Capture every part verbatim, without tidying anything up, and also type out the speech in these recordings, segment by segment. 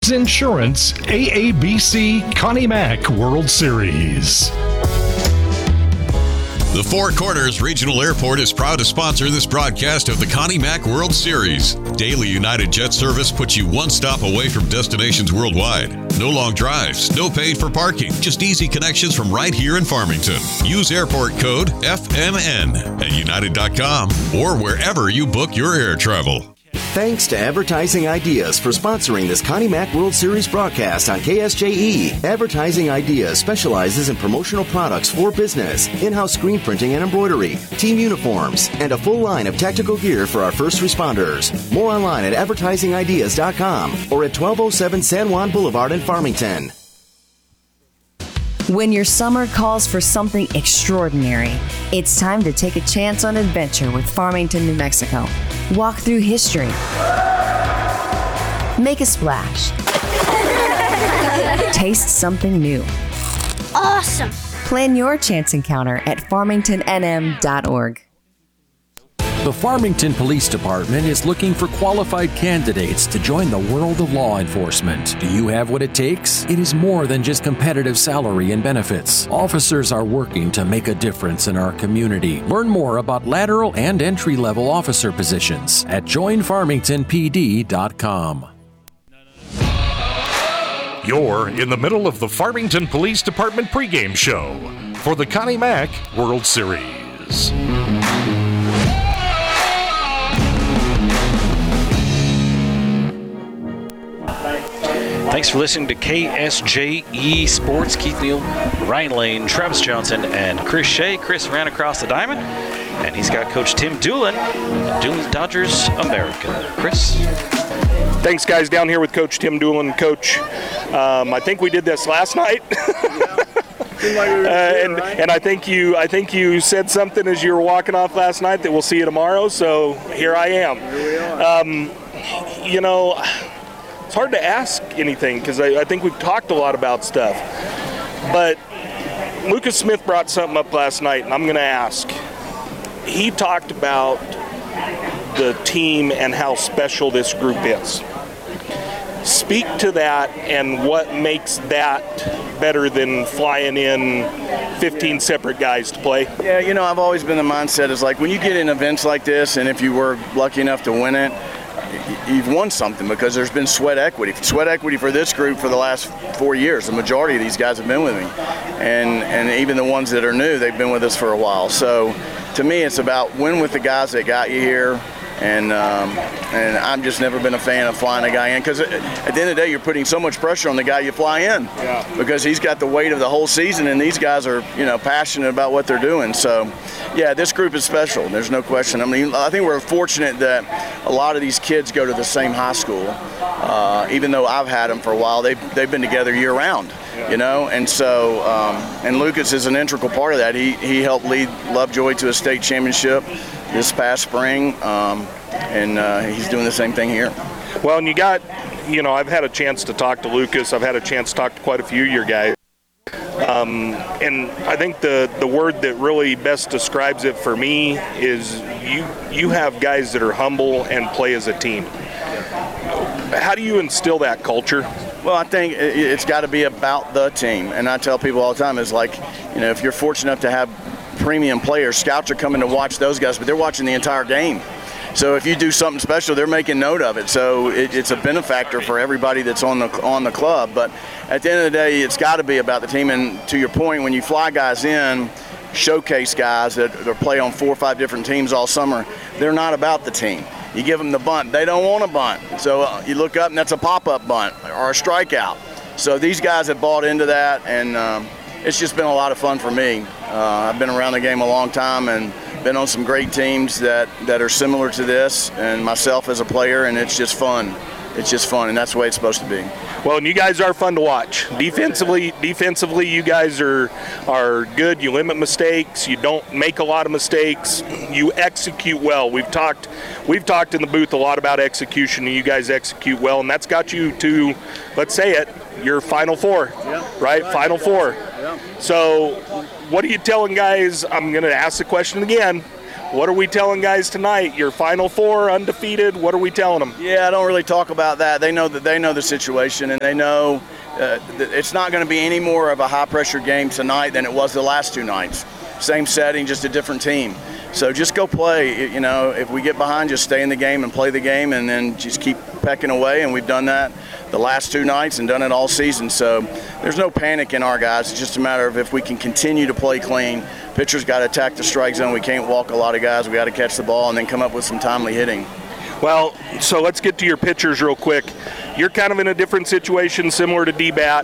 Ed's Insurance A A B C Connie Mack World Series. The Four Corners Regional Airport is proud to sponsor this broadcast of the Connie Mack World Series. Daily United Jet service puts you one stop away from destinations worldwide. No long drives, no paid for parking, just easy connections from right here in Farmington. Use airport code F M N at united dot com or wherever you book your air travel. Thanks to Advertising Ideas for sponsoring this Connie Mack World Series broadcast on K S J E. Advertising Ideas specializes in promotional products for business, in-house screen printing and embroidery, team uniforms, and a full line of tactical gear for our first responders. More online at advertising ideas dot com or at twelve oh seven San Juan Boulevard in Farmington. When your summer calls for something extraordinary, it's time to take a chance on adventure with Farmington, New Mexico. Walk through history. Make a splash. Taste something new. Awesome. Plan your chance encounter at farmington n m dot org. The Farmington Police Department is looking for qualified candidates to join the world of law enforcement. Do you have what it takes? It is more than just competitive salary and benefits. Officers are working to make a difference in our community. Learn more about lateral and entry-level officer positions at join farmington p d dot com. You're in the middle of the Farmington Police Department pregame show for the Connie Mack World Series. Thanks for listening to K S J E Sports. Keith Neal, Ryan Lane, Travis Johnson, and Chris Shea. Chris ran across the diamond, and he's got Coach Tim Doolin, Doolin Dodgers America. Chris? Thanks, guys. Down here with Coach Tim Doolin. Coach, um, I think we did this last night. Uh, and and I think you I think you said something as you were walking off last night that we'll see you tomorrow. So here I am. Here we are. Um, you know, it's hard to ask anything because I, I think we've talked a lot about stuff. But Lucas Smith brought something up last night, and I'm going to ask. He talked about the team and how special this group is. Speak to that and what makes that better than flying in fifteen separate guys to play. Yeah, you know, I've always been the mindset is like when you get in events like this, and if you were lucky enough to win it, you've won something because there's been sweat equity. Sweat equity for this group for the last four years. The majority of these guys have been with me. And and even the ones that are new, they've been with us for a while. So to me, it's about win with the guys that got you here. And um, and I've just never been a fan of flying a guy in because at the end of the day, you're putting so much pressure on the guy you fly in yeah. because he's got the weight of the whole season, and these guys are, you know, passionate about what they're doing. So, yeah, this group is special. There's no question. I mean, I think we're fortunate that a lot of these kids go to the same high school. Uh, even though I've had them for a while, they've, they've been together year-round, yeah. you know. And so, um, and Lucas is an integral part of that. He, he helped lead Lovejoy to a state championship this past spring, um, and uh, he's doing the same thing here. Well, and you got, you know, I've had a chance to talk to Lucas. I've had a chance to talk to quite a few of your guys. Um, and I think the, the word that really best describes it for me is you you have guys that are humble and play as a team. How do you instill that culture? Well, I think it's got to be about the team. And I tell people all the time, is like, you know, if you're fortunate enough to have premium players, scouts are coming to watch those guys, but they're watching the entire game. So if you do something special, they're making note of it. So it, it's a benefactor for everybody that's on the on the club. But at the end of the day, it's got to be about the team. And to your point, when you fly guys in, showcase guys that, that play on four or five different teams all summer, they're not about the team. You give them the bunt. They don't want a bunt. So uh, you look up, and that's a pop-up bunt or a strikeout. So these guys have bought into that, and um, it's just been a lot of fun for me. Uh, I've been around the game a long time and been on some great teams that, that are similar to this, and myself as a player, and it's just fun. It's just fun, and that's the way it's supposed to be. Well, and you guys are fun to watch. Defensively, defensively, you guys are are good. You limit mistakes. You don't make a lot of mistakes. You execute well. We've talked, we've talked in the booth a lot about execution, and you guys execute well, and that's got you to, let's say it, your Final Four, yeah, right? right? Final Four. Yeah. So, what are you telling guys? I'm going to ask the question again. What are we telling guys tonight? Your Final Four, undefeated. What are we telling them? Yeah, I don't really talk about that. They know that they know the situation, and they know uh, that it's not going to be any more of a high-pressure game tonight than it was the last two nights. Same setting, just a different team. So just go play. You know, if we get behind, just stay in the game and play the game, and then just keep pecking away. And we've done that the last two nights and done it all season. So there's no panic in our guys. It's just a matter of if we can continue to play clean. Pitcher's got to attack the strike zone. We can't walk a lot of guys. We got to catch the ball and then come up with some timely hitting. Well, so let's get to your pitchers real quick. You're kind of in a different situation, similar to D-Bat.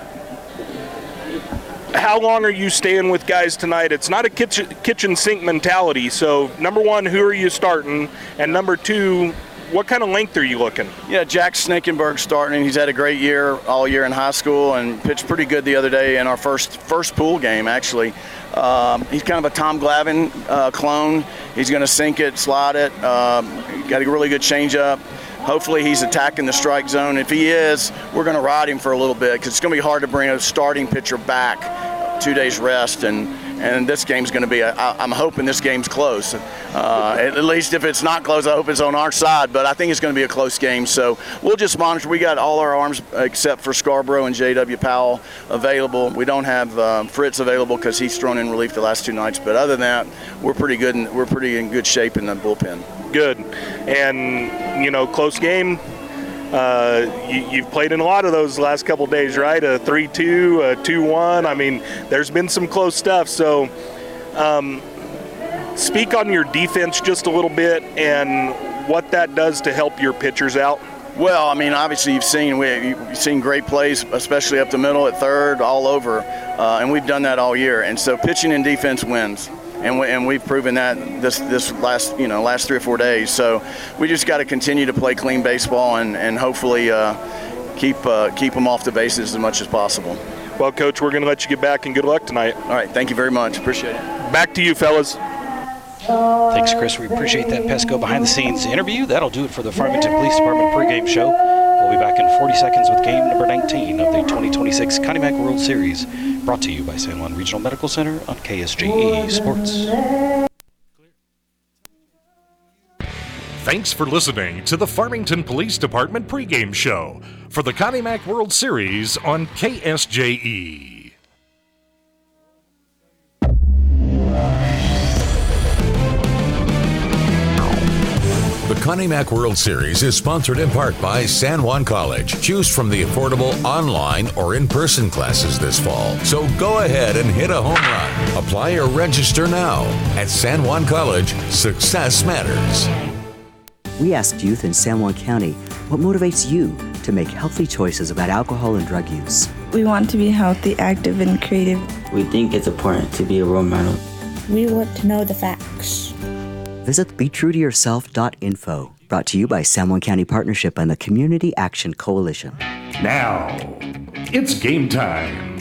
How long are you staying with guys tonight? It's not a kitchen, kitchen sink mentality. So, number one, who are you starting? And number two, what kind of length are you looking? Yeah, Jack Snakenberg starting. He's had a great year all year in high school and pitched pretty good the other day in our first first pool game, actually. Um, he's kind of a Tom Glavine uh, clone. He's going to sink it, slide it. Um, got a really good changeup. Hopefully he's attacking the strike zone. If he is, we're going to ride him for a little bit because it's going to be hard to bring a starting pitcher back two days rest, and and this game's going to be a, I, I'm hoping this game's close. Uh, at, at least if it's not close, I hope it's on our side, but I think it's going to be a close game. So we'll just monitor. We got all our arms except for Scarborough and J W Powell available. We don't have um, Fritz available because he's thrown in relief the last two nights, but other than that, we're pretty good and we're pretty in good shape in the bullpen. Good. And, you know, close game. Uh, you, you've played in a lot of those last couple days, right? A three two, a two one. I mean, there's been some close stuff. So um, speak on your defense just a little bit and what that does to help your pitchers out. Well, I mean, obviously you've seen we, you've seen great plays, especially up the middle at third, all over, uh, and we've done that all year. And so pitching and defense wins. And, we, and we've proven that this this last you know last three or four days. So we just got to continue to play clean baseball and and hopefully uh, keep uh, keep them off the bases as much as possible. Well, Coach, we're going to let you get back and good luck tonight. All right, thank you very much. Appreciate it. Back to you, fellas. Thanks, Chris. We appreciate that Pesco behind-the-scenes interview. That'll do it for the Farmington Police Department pregame show. We'll be back in forty seconds with game number nineteen of the twenty twenty-six Connie Mack World Series, brought to you by San Juan Regional Medical Center on K S J E Sports. Thanks for listening to the Farmington Police Department pregame show for the Connie Mack World Series on K S J E. The Connie Mack World Series is sponsored in part by San Juan College. Choose from the affordable online or in-person classes this fall. So go ahead and hit a home run. Apply or register now. At San Juan College, success matters. We asked youth in San Juan County, what motivates you to make healthy choices about alcohol and drug use? We want to be healthy, active, and creative. We think it's important to be a role model. We want to know the facts. Visit be true to yourself dot info. Brought to you by San Juan County Partnership and the Community Action Coalition. Now, it's game time.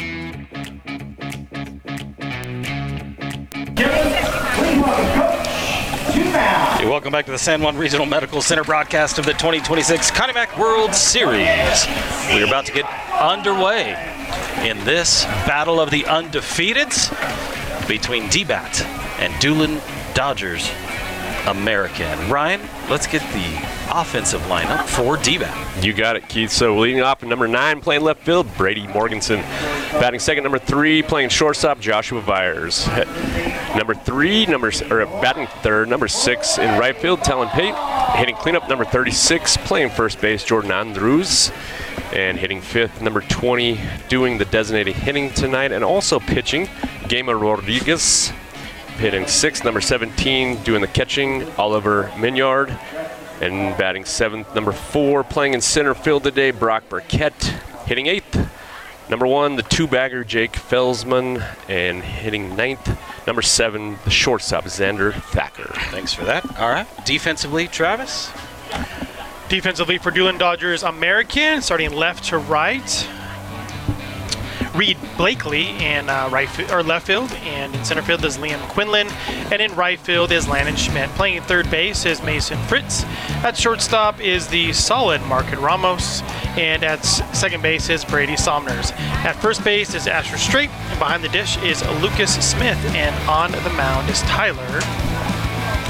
Hey, welcome back to the San Juan Regional Medical Center broadcast of the twenty twenty-six Connie Mack World Series. We're about to get underway in this battle of the undefeateds between D-Bat and Doolin Dodgers American. Ryan, let's get the offensive lineup for D-Bat. You got it, Keith. So leading off at number nine, playing left field, Brady Morganson. Batting second, number three, playing shortstop, Joshua Vyers. Number three, number or batting third, number six in right field, Talon Pate. Hitting cleanup, number thirty-six, playing first base, Jordan Andrews. And hitting fifth, number twenty, doing the designated hitting tonight, and also pitching, Gamer Rodriguez. Hitting sixth, number seventeen, doing the catching, Oliver Minyard. And batting seventh, number four, playing in center field today, Brock Burkett. Hitting eighth, number one, the two-bagger, Jake Felsman. And hitting ninth, number seven, the shortstop, Xander Thacker. Thanks for that. All right. Defensively, Travis? Defensively for Doolin Dodgers American, starting left to right. Reed Blakely in uh, right fi- or left field, and in center field is Liam Quinlan, and in right field is Landon Schmidt. Playing at third base is Mason Fritz. At shortstop is the solid Market Ramos, and at s- second base is Brady Somners. At first base is Asher Straight, and behind the dish is Lucas Smith, and on the mound is Tyler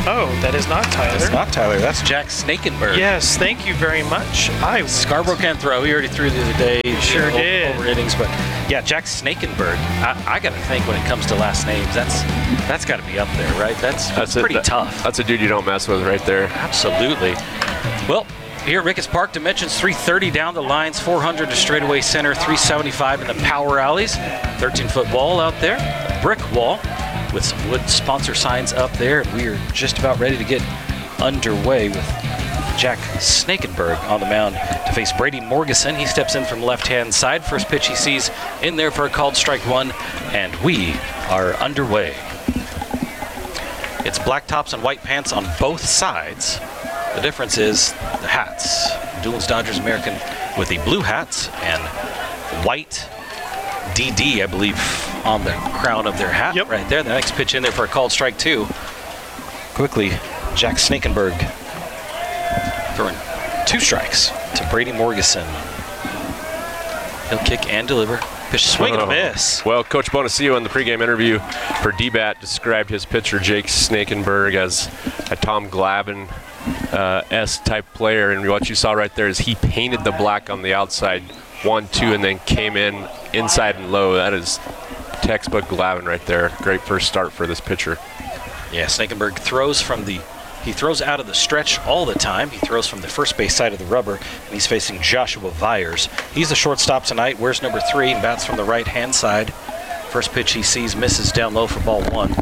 Oh, that is not Tyler. That's not Tyler. That's Jack Snakenberg. Yes, thank you very much. I Scarborough can throw. He already threw the other day. Sure you know, did. Over innings, but yeah, Jack Snakenberg. I, I got to think when it comes to last names, that's that's got to be up there, right? That's, That's pretty it. That- tough. That's a dude you don't mess with right there. Absolutely. Well, here at Ricketts Park, dimensions three thirty down the lines, four hundred to straightaway center, three seventy-five in the power alleys, thirteen-foot wall out there, brick wall with some wood sponsor signs up there. We are just about ready to get underway with Jack Snakenberg on the mound to face Brady Morgeson. He steps in from the left-hand side. First pitch he sees in there for a called strike one, and we are underway. It's black tops and white pants on both sides. The difference is the hats. Doolin's Dodgers American with the blue hats and white D D, I believe, on the crown of their hat. Yep. Right there. The next pitch in there for a called strike two. Quickly, Jack Snakenberg throwing two strikes to Brady Morgeson. He'll kick and deliver. Pitch swing and a miss. Well, Coach Bonacio in the pregame interview for D BAT described his pitcher, Jake Snakenberg, as a Tom Glavine uh, S type player. And what you saw right there is he painted the black on the outside, one, two, and then came in inside and low. That is textbook Glavine right there. Great first start for this pitcher. Yeah, Snakenberg throws from the He throws out of the stretch all the time. He throws from the first base side of the rubber, and he's facing Joshua Vyers. He's the shortstop tonight. Wears number three and bats from the right-hand side. First pitch he sees misses down low for ball one.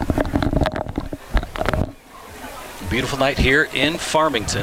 Beautiful night here in Farmington.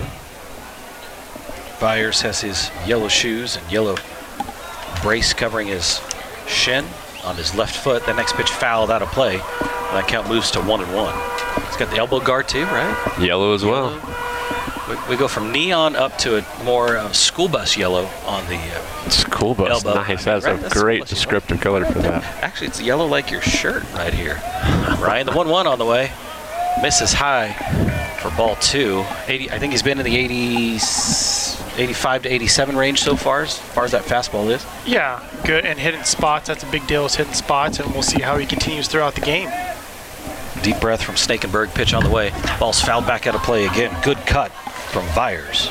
Vyers has his yellow shoes and yellow brace covering his shin on his left foot. That next pitch fouled out of play. And that count moves to one and one. He's got the elbow guard too, right? Yellow as well. We, we go from neon up to a more uh, school bus yellow on the uh, School bus, elbow. nice. I mean, That's right? a That's great school bus descriptive color for that. Actually, it's yellow like your shirt right here. Ryan, the one one on the way. Misses high for ball two. eighty, I think he's been in the eighty, eighty-five to eighty-seven range so far, as far as that fastball is. Yeah, good. And hitting spots, that's a big deal, is hitting spots, and we'll see how he continues throughout the game. Deep breath from Snakenberg, pitch on the way. Ball's fouled back out of play again. Good cut from Vyers.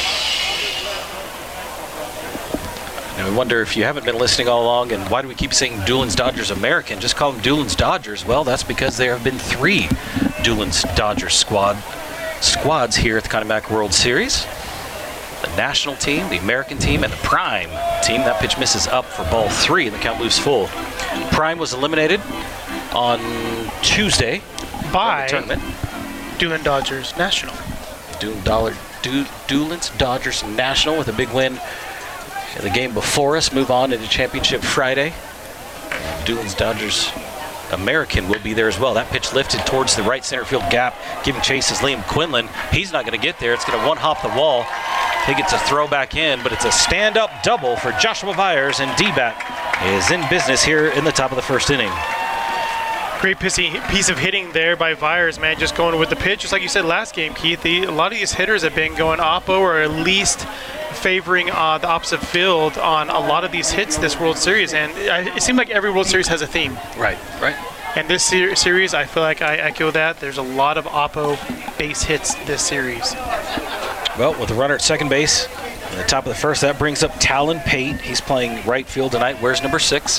And we wonder if you haven't been listening all along, and why do we keep saying Doolin's Dodgers American? Just call them Doolin's Dodgers. Well, that's because there have been three Doolin's Dodgers squad squads here at the Connie Mack World Series. The national team, the American team, and the Prime team. That pitch misses up for ball three, and the count moves full. Prime was eliminated on Tuesday by the tournament. Doolin Dodgers National. Doolin Dollar, Do, Doolin's Dodgers National with a big win in the game before us. Move on into Championship Friday. Doolin's Dodgers American will be there as well. That pitch lifted towards the right center field gap. Giving chase is Liam Quinlan. He's not going to get there. It's going to one-hop the wall. He gets a throw back in, but it's a stand-up double for Joshua Vyers, and D BAT is in business here in the top of the first inning. Great piece of hitting there by Vyers, man, just going with the pitch. Just like you said last game, Keith, the, a lot of these hitters have been going oppo, or at least favoring uh, the opposite field on a lot of these hits this World Series. And it seems like every World Series has a theme. Right, right. And this ser- series, I feel like I echo that. There's a lot of oppo base hits this series. Well, with the runner at second base in the top of the first, that brings up Talon Pate. He's playing right field tonight. Where's number six?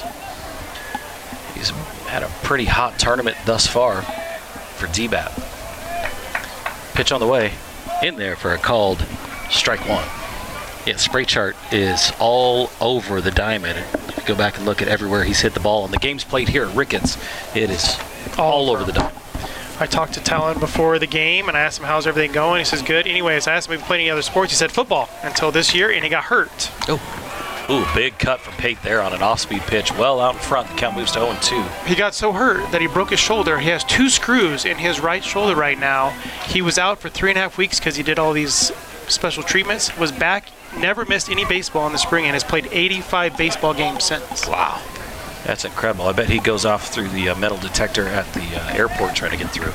He's had a pretty hot tournament thus far for D BAT. Pitch on the way. In there for a called strike one. Yeah, spray chart is all over the diamond. If you go back and look at everywhere he's hit the ball, and the game's played here at Ricketts, it is all, all over the diamond. I talked to Talon before the game, and I asked him, how's everything going? He says, good. Anyways, I asked him if he played any other sports. He said football until this year, and he got hurt. Oh, ooh, big cut from Pate there on an off-speed pitch. Well out in front, the count moves to oh and two. He got so hurt that he broke his shoulder. He has two screws in his right shoulder right now. He was out for three and a half weeks because he did all these special treatments, was back, never missed any baseball in the spring, and has played eighty-five baseball games since. Wow. That's incredible. I bet he goes off through the uh, metal detector at the uh, airport trying to get through.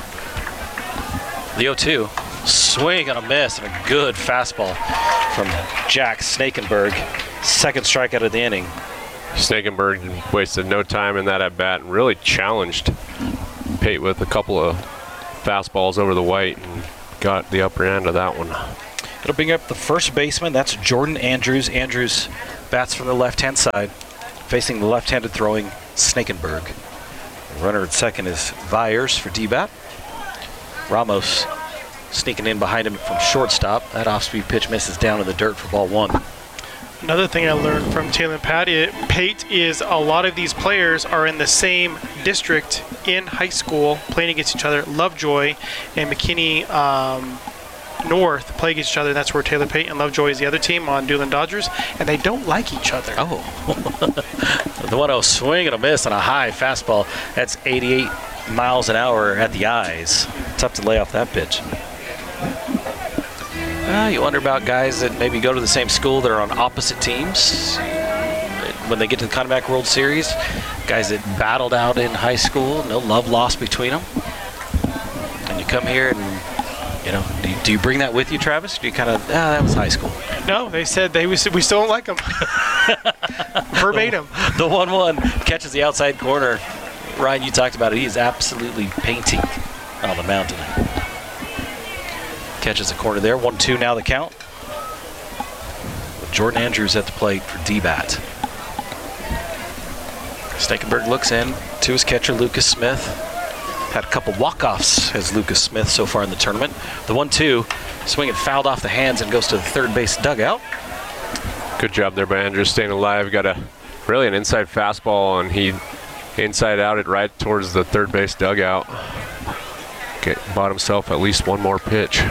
The oh two, swing and a miss, and a good fastball from Jack Snakenberg. Second strikeout of the inning. Snakenberg wasted no time in that at bat and really challenged Pate with a couple of fastballs over the white and got the upper end of that one. It'll bring up the first baseman. That's Jordan Andrews. Andrews bats from the left-hand side, facing the left-handed throwing Snakenberg. The runner at second is Viers for D-bat. Ramos sneaking in behind him from shortstop. That off-speed pitch misses down in the dirt for ball one. Another thing I learned from Taylor Pate is a lot of these players are in the same district in high school, playing against each other. Lovejoy and McKinney um, North play against each other. That's where Taylor Pate and Lovejoy is the other team on Doolin Dodgers, and they don't like each other. Oh. The one oh swing and a miss on a high fastball. That's eighty-eight miles an hour at the eyes. Tough to lay off that pitch. Uh, you wonder about guys that maybe go to the same school that are on opposite teams when they get to the Connie Mack World Series. Guys that battled out in high school, no love lost between them. And you come here and, you know, do you, do you bring that with you, Travis? Do you kind of, ah, that was high school? No, they said they was, we still don't like them. Verbatim. The one one catches the outside corner. Ryan, you talked about it. He is absolutely painting on the mound tonight. Catches the corner there. one two now the count. With Jordan Andrews at the plate for D-bat. Snakenberg looks in to his catcher, Lucas Smith. Had a couple walk-offs as Lucas Smith so far in the tournament. The one two, swinging fouled off the hands and goes to the third base dugout. Good job there by Andrews staying alive. Got a really an inside fastball, and he inside out it right towards the third base dugout. Get, bought himself at least one more pitch.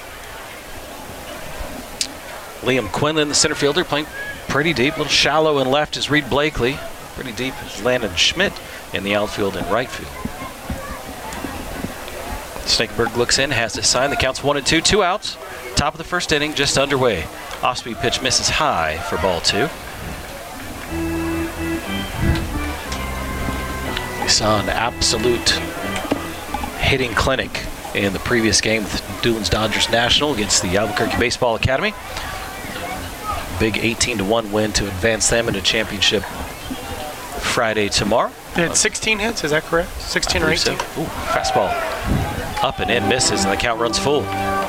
Liam Quinlan, the center fielder, playing pretty deep. A little shallow in left is Reed Blakely. Pretty deep is Landon Schmidt in the outfield and right field. Snakenberg looks in, has this sign. The count's one and two, two outs. Top of the first inning, just underway. Off-speed pitch misses high for ball two. We saw an absolute hitting clinic in the previous game with Doolin's Dodgers National against the Albuquerque Baseball Academy. Big eighteen to one win to advance them into championship Friday tomorrow. They had sixteen hits, is that correct? sixteen or eighteen? So. Ooh, fastball up and in, misses, and the count runs full.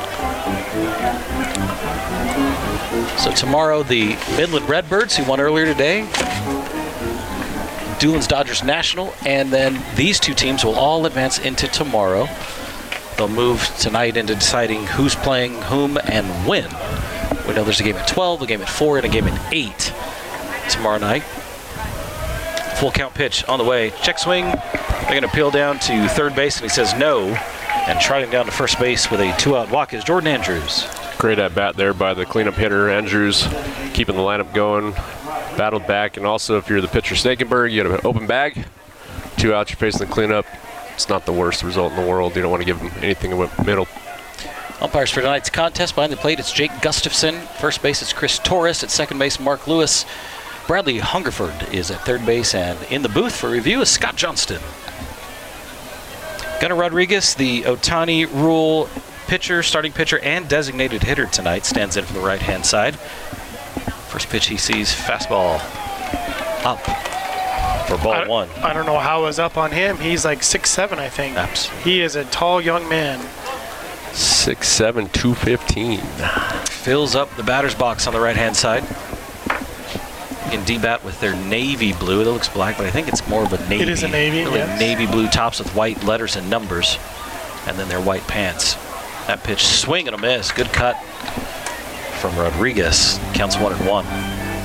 So tomorrow, the Midland Redbirds, who won earlier today, Doolin's Dodgers National, and then these two teams will all advance into tomorrow. They'll move tonight into deciding who's playing whom and when. We know there's a game at twelve, a game at four, and a game at eight tomorrow night. Full count pitch on the way. Check swing. They're going to peel down to third base, and he says no. And trotting down to first base with a two-out walk is Jordan Andrews. Great at bat there by the cleanup hitter Andrews, keeping the lineup going. Battled back, and also if you're the pitcher Snakenberg, you got an open bag. Two outs, you're facing the cleanup. It's not the worst result in the world. You don't want to give them anything in the middle. Umpires for tonight's contest behind the plate, it's Jake Gustafson. First base, it's Chris Torres. At second base, Mark Lewis. Bradley Hungerford is at third base, and in the booth for review is Scott Johnston. Gunnar Rodriguez, the Ohtani rule pitcher, starting pitcher, and designated hitter tonight, stands in from the right-hand side. First pitch he sees, fastball up for ball I, one. I don't know how it was up on him. He's like six seven, I think. Absolutely. He is a tall young man. six seven, two fifteen. Fills up the batter's box on the right-hand side. In D-bat with their navy blue. It looks black, but I think it's more of a navy. It is a navy, really yes. Navy blue tops with white letters and numbers, and then their white pants. That pitch, swing and a miss. Good cut from Rodriguez. Counts one and one.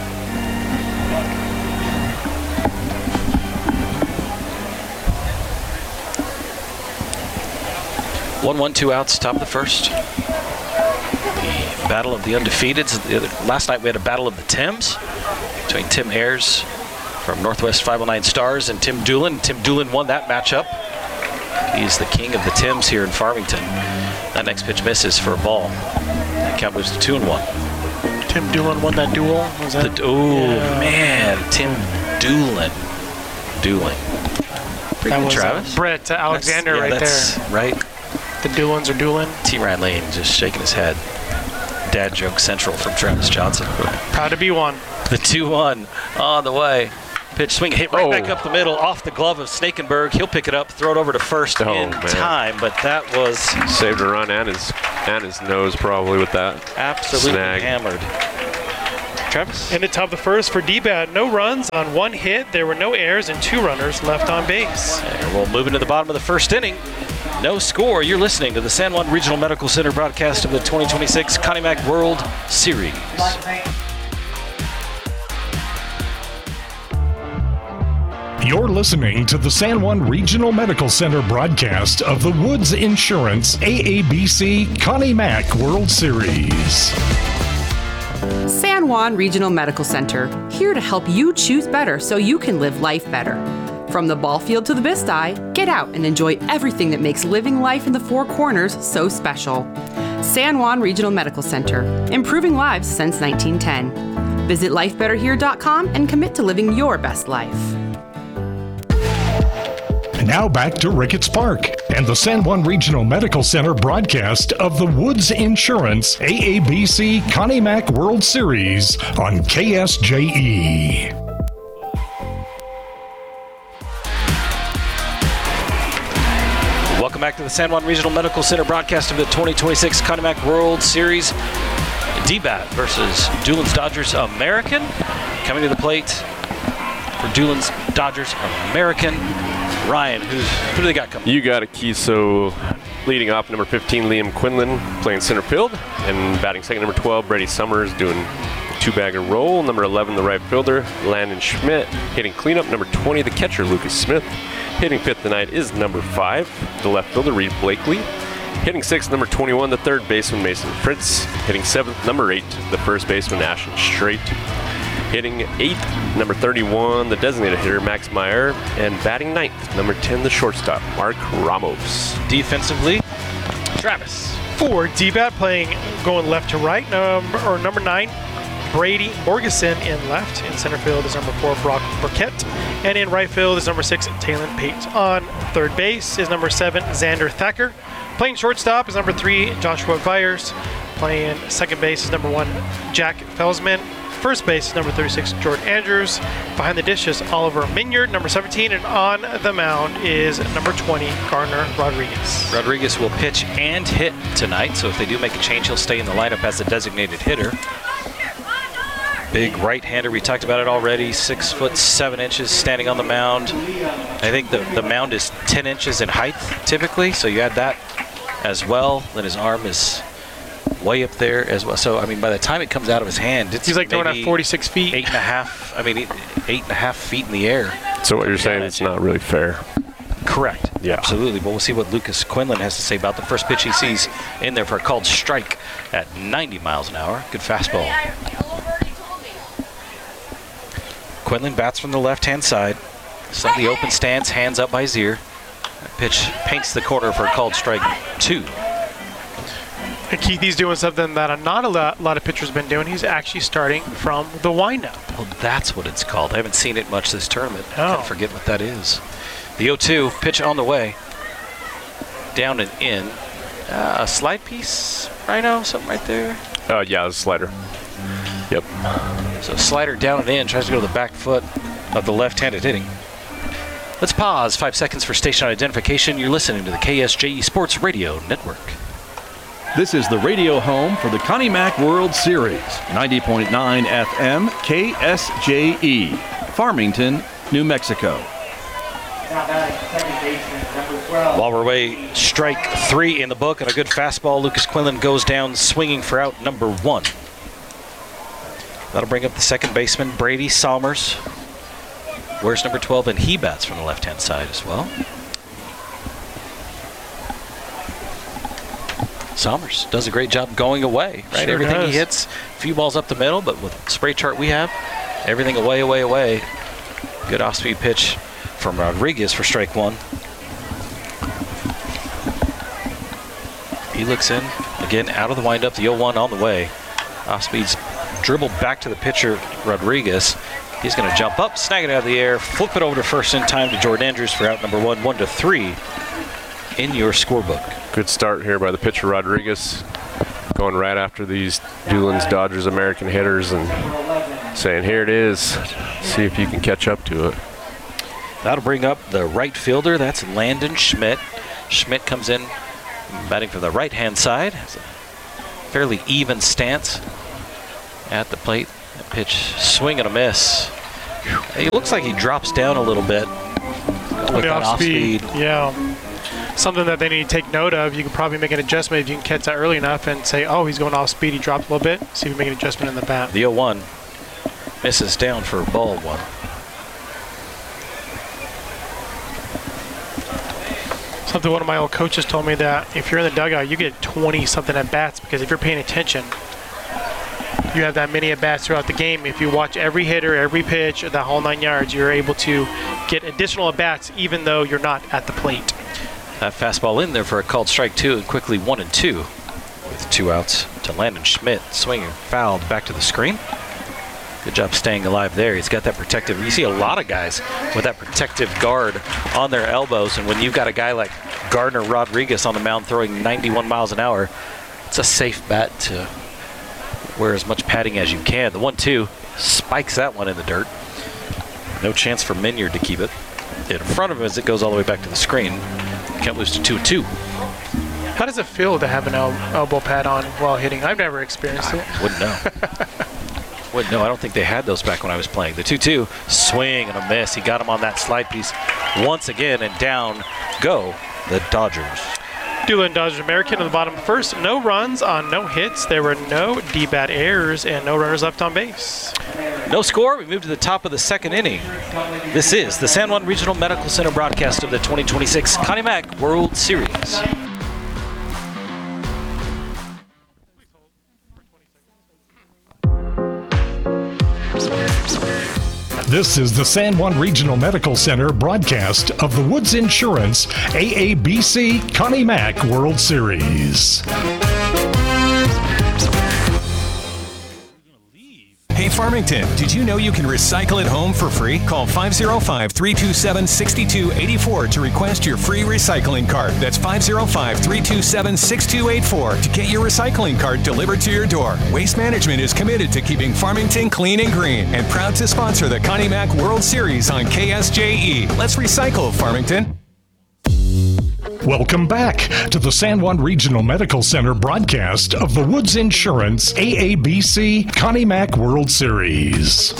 One, one, two outs, top of the first. The battle of the undefeateds. Last night we had a battle of the Tims between Tim Ayers from Northwest five oh nine Stars and Tim Doolin. Tim Doolin won that matchup. He's the king of the Tims here in Farmington. That next pitch misses for a ball. That count moves to two and one. Tim Doolin won that duel. Was that? The, oh yeah. man, Tim Doolin. Doolin. Pretty That good, was Travis. Uh, Brett Alexander That's, yeah, right that's there. Right. The Doolins are dueling. T. Ryan Lane just shaking his head. Dad joke central from Travis Johnson. Proud to be one. The two one on the way. pitch, swing, hit right Oh. back up the middle, off the glove of Snakenberg. He'll pick it up, throw it over to first Oh, in man. time, but that was Saved a run and his, and his nose probably with that. absolutely Snag. hammered. Travis? In the top of the first for D-Bat, no runs on one hit. There were no errors and two runners left on base. And we'll move into the bottom of the first inning. No score. You're listening to the San Juan Regional Medical Center broadcast of the twenty twenty-six Connie Mack World Series. You're listening to the San Juan Regional Medical Center broadcast of the Woods Insurance A A B C Connie Mack World Series. San Juan Regional Medical Center, here to help you choose better so you can live life better. From the ball field to the Bisti, get out and enjoy everything that makes living life in the Four Corners so special. San Juan Regional Medical Center, improving lives since nineteen ten. Visit life better here dot com and commit to living your best life. Now back to Ricketts Park and the San Juan Regional Medical Center broadcast of the Woods Insurance A A B C Connie Mack World Series on K S J E. Welcome back to the San Juan Regional Medical Center broadcast of the twenty twenty-six Connie Mack World Series. D-Bat versus Doolin's Dodgers American. Coming to the plate for Doolin's Dodgers American. Ryan, who's, who do they got coming? You got a key, so leading off number fifteen, Liam Quinlan, playing center field, and batting second, number twelve, Brady Summers, doing two-bagger roll. Number eleven, the right fielder, Landon Schmidt, hitting cleanup. Number twenty, the catcher, Lucas Smith. Hitting fifth tonight is number five, the left fielder, Reed Blakely. Hitting sixth, number twenty-one, the third baseman, Mason Fritz. Hitting seventh, number eight, the first baseman, Ashton Straight. Hitting eighth, number thirty-one, the designated hitter, Max Meyer. And batting ninth, number ten, the shortstop, Mark Ramos. Defensively, Travis. For D-Bat, playing going left to right, number or number nine, Brady Morgeson in left. In center field is number four, Brock Burkett. And in right field is number six, Talon Pate. On third base is number seven, Xander Thacker. Playing shortstop is number three, Joshua Byers. Playing second base is number one, Jack Felsman. First base is number thirty-six, Jordan Andrews. Behind the dish is Oliver Minyard, number seventeen. And on the mound is number twenty, Garner Rodriguez. Rodriguez will pitch and hit tonight, so if they do make a change, he'll stay in the lineup as a designated hitter. Big right-hander, we talked about it already, six foot seven inches standing on the mound. I think the, the mound is ten inches in height typically, so you add that as well. Then his arm is way up there as well. So, I mean, by the time it comes out of his hand, it's He's like throwing maybe at forty-six feet. Eight and a half, I mean, eight, eight and a half feet in the air. So what you're saying, it's not really fair. Correct. Yeah. Absolutely. But we'll see what Lucas Quinlan has to say about the first pitch he sees in there for a called strike at ninety miles an hour. Good fastball. Quinlan bats from the left-hand side. Slightly open stance, hands up by his ear. That pitch paints the corner for a called strike two. And Keithy's doing something that not a lot, a lot of pitchers have been doing. He's actually starting from the windup. Well, that's what it's called. I haven't seen it much this tournament. I Oh. kind of forget what that is. The oh two, pitch on the way. Down and in. Uh, a slide piece, Rhino, something right there. Uh, yeah, the slider. Yep. So slider down and in, tries to go to the back foot of the left-handed hitting. Let's pause five seconds for station identification. You're listening to the K S J E Sports Radio Network. This is the radio home for the Connie Mack World Series, ninety point nine F M K S J E, Farmington, New Mexico. While we're away, strike three in the book and a good fastball. Lucas Quinlan goes down swinging for out number one. That'll bring up the second baseman, Brady Summers. Where's number twelve? And he bats from the left-hand side as well. Summers does a great job going away, right? Sure everything does. he hits, a few balls up the middle, but with the spray chart we have, everything away, away, away. Good off-speed pitch from Rodriguez for strike one. He looks in, again, out of the windup, the oh one on the way. Off-speed's dribbled back to the pitcher, Rodriguez. He's going to jump up, snag it out of the air, flip it over to first in time to Jordan Andrews for out number one, one to three in your scorebook. Good start here by the pitcher, Rodriguez. Going right after these Doolin's Dodgers American hitters and saying, here it is. See if you can catch up to it. That'll bring up the right fielder. That's Landon Schmidt. Schmidt comes in batting from the right-hand side. Has a fairly even stance at the plate. That pitch, swing and a miss. It looks like he drops down a little bit. Like off, off speed. speed. Yeah. Something that they need to take note of. You can probably make an adjustment if you can catch that early enough and say, oh, he's going off speed. He dropped a little bit. See if you can make an adjustment in the bat. The oh one misses down for ball one. Something one of my old coaches told me, that if you're in the dugout, you get twenty-something at-bats, because if you're paying attention, you have that many at-bats throughout the game. If you watch every hitter, every pitch, the whole nine yards, you're able to get additional at-bats even though you're not at the plate. That fastball in there for a called strike two, and quickly one and two with two outs to Landon Schmidt. Swinging fouled back to the screen. Good job staying alive there. He's got that protective. You see a lot of guys with that protective guard on their elbows, and when you've got a guy like Gardner Rodriguez on the mound throwing ninety-one miles an hour, it's a safe bat to wear as much padding as you can. The one two spikes that one in the dirt. No chance for Minyard to keep it in front of him as it goes all the way back to the screen. Can't lose to two two. How does it feel to have an el elbow pad on while hitting? I've never experienced it. Wouldn't know. Wouldn't know. I don't think they had those back when I was playing. The two two, swing and a miss. He got him on that slide piece once again, and down go the Dodgers. Doolin Dodgers American on the bottom first. No runs on no hits. There were no D-bat errors and no runners left on base. No score. We move to the top of the second inning. This is the San Juan Regional Medical Center broadcast of the twenty twenty-six Connie Mack World Series. This is the San Juan Regional Medical Center broadcast of the Woods Insurance A A B C Connie Mack World Series. Hey Farmington, did you know you can recycle at home for free? Call five oh five, three two seven, six two eight four to request your free recycling cart. That's five oh five, three two seven, six two eight four to get your recycling cart delivered to your door. Waste Management is committed to keeping Farmington clean and green and proud to sponsor the Connie Mack World Series on K S J E. Let's recycle, Farmington. Welcome back to the San Juan Regional Medical Center broadcast of the Woods Insurance A A B C Connie Mack World Series.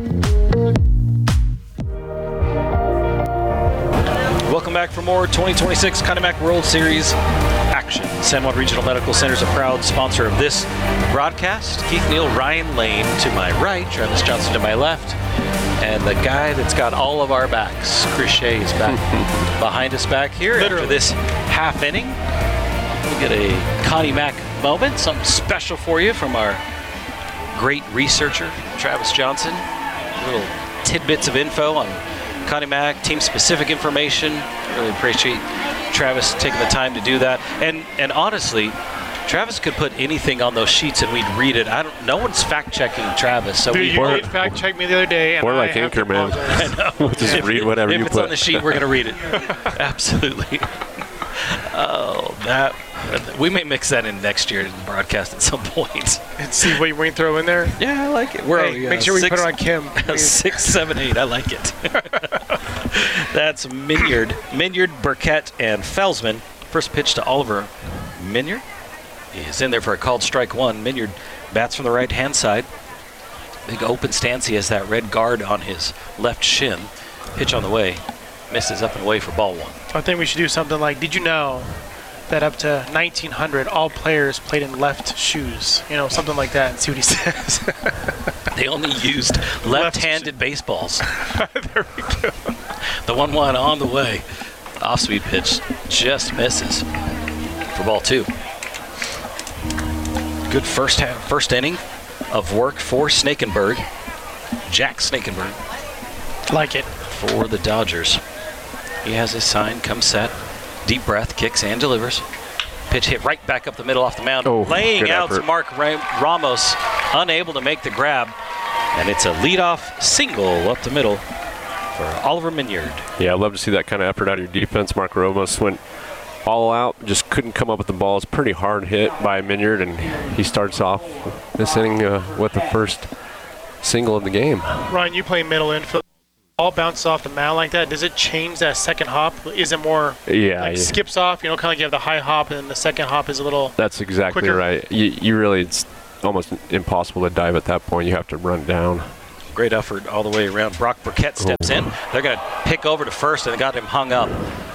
Welcome back for more twenty twenty-six Connie Mack World Series action. San Juan Regional Medical Center is a proud sponsor of this broadcast. Keith Neal, Ryan Lane to my right, Travis Johnson to my left, and the guy that's got all of our backs, Chris Shea, is back behind us back here. Literally. After this half inning. We'll get a Connie Mack moment, something special for you from our great researcher, Travis Johnson. Little tidbits of info on Connie Mack, team-specific information. Really appreciate Travis taking the time to do that. And and honestly, Travis could put anything on those sheets and we'd read it. I don't. No one's fact-checking Travis. So Dude, we, you did fact-check me the other day. And we're like I have to Anchorman. apologize. I know. We'll just if, read whatever if you it's put. on the sheet, we're going to read it. Absolutely. Oh, that. We may mix that in next year in the broadcast at some point. And see what we can throw in there? Yeah, I like it. Where hey, make sure we six, put it on Kim. Six, seven, eight. I like it. That's Minyard. Minyard, Burkett, and Felsman. First pitch to Oliver Minyard. He's in there for a called strike one. Minyard bats from the right-hand side. Big open stance. He has that red guard on his left shin. Pitch on the way. Misses up and away for ball one. I think we should do something like, did you know that up to nineteen hundred, all players played in left shoes? You know, something like that, and see what he says. They only used left-handed left baseballs. There we go. The one one on the way. Off-speed pitch just misses for ball two. Good first half, first inning of work for Snakenberg. Jack Snakenberg. Like it. For the Dodgers. He has his sign, comes set, deep breath, kicks and delivers. Pitch hit right back up the middle off the mound. Oh, laying out effort. to Mark Ramos, unable to make the grab. And it's a leadoff single up the middle for Oliver Minyard. Yeah, I'd love to see that kind of effort out of your defense. Mark Ramos went all out, just couldn't come up with the ball. It's a pretty hard hit by Minyard, and he starts off this inning uh, with the first single of the game. Ryan, you play middle infield. All bounces off the mound like that. Does it change that second hop? Is it more Yeah, like yeah. skips off? You know, kind of like you have the high hop, and then the second hop is a little. That's exactly quicker. right. You, you really, it's almost impossible to dive at that point. You have to run down. Great effort all the way around. Brock Burkett steps in. They're going to pick over to first, and they got him hung up.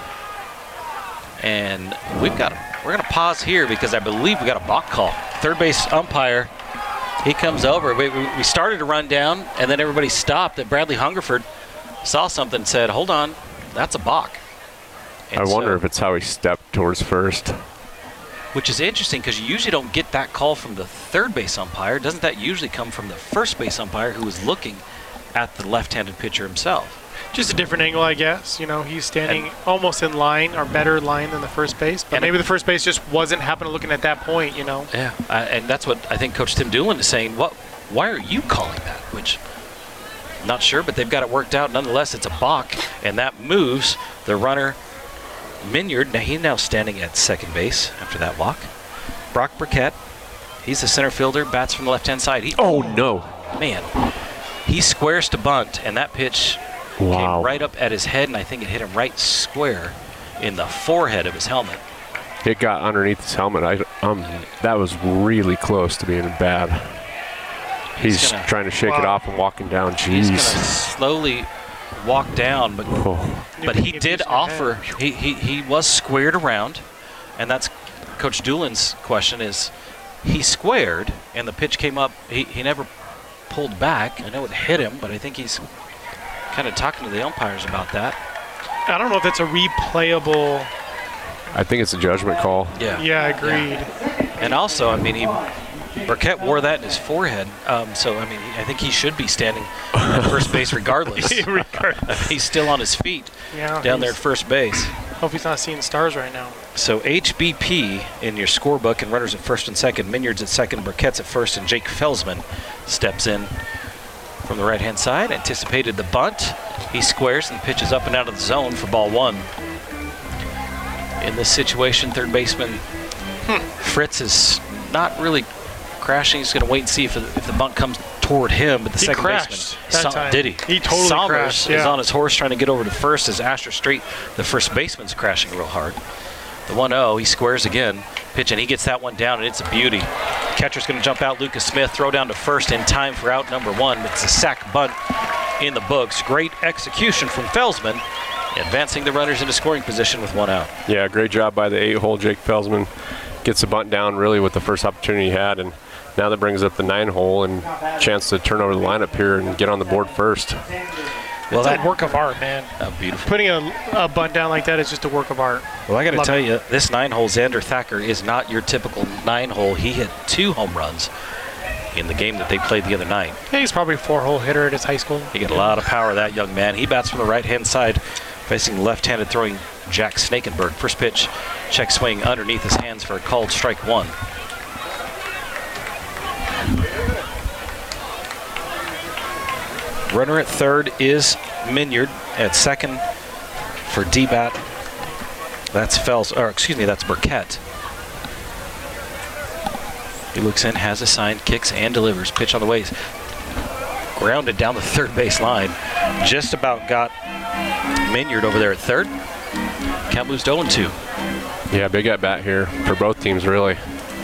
And we've got, we're going to pause here because I believe we got a balk call. Third base umpire, he comes over. We, we we started to run down, and then everybody stopped. And Bradley Hungerford saw something and said, hold on, that's a balk. And I wonder so, if it's how he stepped towards first. which is interesting because you usually don't get that call from the third base umpire. Doesn't that usually come from the first base umpire who is looking at the left-handed pitcher himself? Just a different angle, I guess. You know, he's standing and almost in line, or better line than the first base. But maybe the first base just wasn't happening looking at that point, you know. Yeah, uh, and that's what I think Coach Tim Doolin is saying. What? Why are you calling that? Which, not sure, but they've got it worked out. Nonetheless, it's a balk, and that moves the runner, Minyard. Now he's now standing at second base after that walk. Brock Burkett, he's the center fielder, bats from the left-hand side. He, oh, no. Man, he squares to bunt, and that pitch wow. came right up at his head, and I think it hit him right square in the forehead of his helmet. It got underneath his helmet. I, um, that was really close to being bad. He's, He's gonna, trying to shake wow. it off and walking down. Jeez. He's going to slowly walk down, but oh. but he did offer. He, he he was squared around, and that's Coach Doolin's question is, he squared, and the pitch came up. He, he never pulled back. I know it hit him, but I think he's kind of talking to the umpires about that. I don't know if it's a replayable. I think it's a judgment call. Yeah. Yeah, agreed. Yeah. And also, I mean, he Burkett wore that in his forehead, um, so I mean, I think he should be standing at first base regardless. regardless. He's still on his feet yeah, down there at first base. Hope he's not seeing stars right now. So H B P in your scorebook, and runners at first and second. Minyard's at second, Burkett's at first, and Jake Felsman steps in from the right-hand side. Anticipated the bunt. He squares and pitches up and out of the zone for ball one. In this situation, third baseman hmm. Fritz is not really crashing. He's going to wait and see if, if the bunt comes toward him, but the he second crashed baseman, that time. did he? He totally Sommers crashed. Yeah. is on his horse trying to get over to first as Asher Street, the first baseman's crashing real hard. The one oh, he squares again, pitch, and he gets that one down, and it's a beauty. Catcher's going to jump out, Lucas Smith, throw down to first in time for out number one, but it's a sac bunt in the books. Great execution from Felsman, advancing the runners into scoring position with one out. Yeah, great job by the eight-hole Jake Felsman. Gets the bunt down really with the first opportunity he had, and now that brings up the nine-hole and chance to turn over the lineup here and get on the board first. Well, that's a work of art, man. Oh, beautiful. Putting a, a bunt down like that is just a work of art. Well, I got to tell it. you, this nine-hole Xander Thacker is not your typical nine-hole. He hit two home runs in the game that they played the other night. Yeah, he's probably a four-hole hitter at his high school. He got a lot of power, that young man. He bats from the right-hand side, facing left-handed throwing Jack Snakenberg. First pitch, check swing underneath his hands for a called strike one. Runner at third is Minyard. At second for D-Bat, that's Fels, or excuse me, that's Burkett. He looks in, has a sign, kicks and delivers. Pitch on the way. Grounded down the third base line. Just about got Minyard over there at third. Count moves to oh and two. Yeah, big at bat here for both teams, really.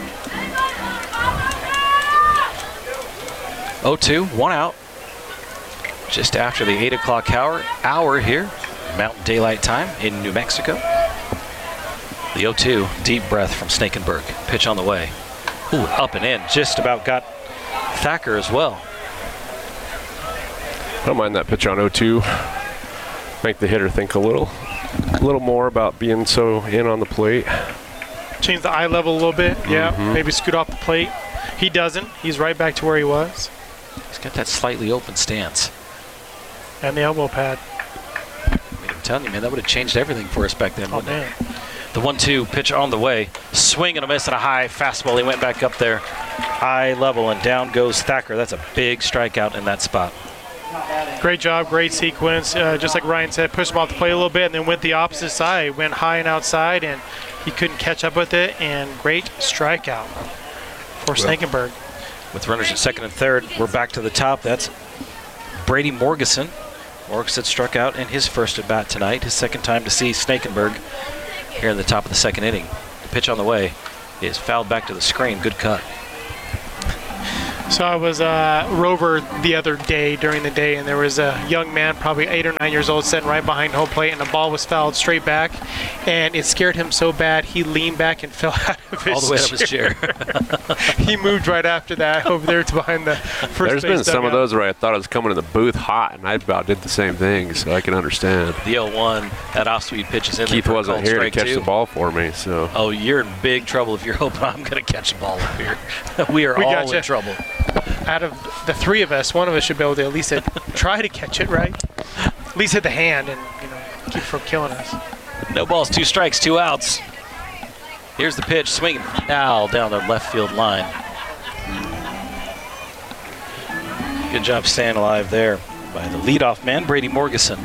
oh two, one out. Just after the eight o'clock hour, hour here, Mountain Daylight Time in New Mexico. The oh two, deep breath from Snakenberg. Pitch on the way. Ooh, up and in. Just about got Thacker as well. I don't mind that pitch on oh two. Make the hitter think a little, a little more about being so in on the plate. Change the eye level a little bit. Yeah, mm-hmm. Maybe scoot off the plate. He doesn't. He's right back to where he was. He's got that slightly open stance. And the elbow pad. I mean, I'm telling you, man, that would have changed everything for us back then, oh, wouldn't man. it? The one two pitch on the way. Swing and a miss and a high fastball. He went back up there. High level, and down goes Thacker. That's a big strikeout in that spot. Great job, great sequence. Uh, just like Ryan said, pushed him off the plate a little bit and then went the opposite side. Went high and outside, and he couldn't catch up with it, and great strikeout for Snakenberg. With runners at second and third, we're back to the top. That's Brady Morgeson. Morgeson struck out in his first at bat tonight, his second time to see Snakenberg here in the top of the second inning. The pitch on the way is fouled back to the screen. Good cut. So I was uh, Rover the other day during the day, and there was a young man, probably eight or nine years old, sitting right behind home plate, and the ball was fouled straight back, and it scared him so bad he leaned back and fell out of his All the way chair. out of his chair. He moved right after that over there to behind the first There's base been some dugout. of those where I thought I was coming to the booth hot, and I about did the same thing, so I can understand. The oh one, that off-speed pitch is in there. Keith for a wasn't called here to strike catch two. the ball for me, so. Oh, you're in big trouble if you're hoping I'm going to catch the ball up here. We are We all gotcha. in trouble. Out of the three of us, one of us should be able to at least try to catch it, right? At least hit the hand and, you know, keep from killing us. No balls, two strikes, two outs. Here's the pitch, swinging foul down the left field line. Good job staying alive there by the leadoff man, Brady Morgeson.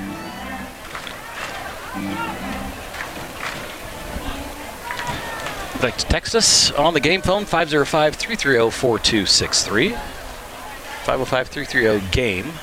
You'd like to text us on the game phone, five oh five, three three oh, four two six three. five oh five, three three oh, GAME.